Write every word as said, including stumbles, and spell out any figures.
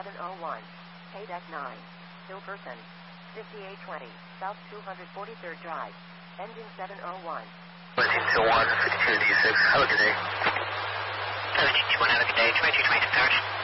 seven oh one. Paydeck nine. Hilperson. fifty-eight twenty. South two hundred forty-third Drive. Engine seven oh one. nineteen two one, fifty-two D six. Have a good day. seventeen two one, have a good day. twenty-two twenty, start.